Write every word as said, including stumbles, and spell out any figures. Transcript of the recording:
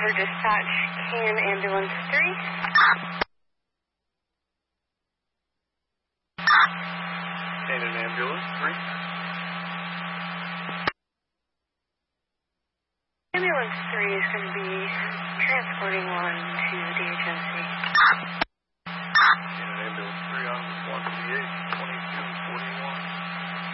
Over dispatch, can ambulance three? Can an ambulance three? Ambulance three is going to be transporting one to the D H M C. Can an ambulance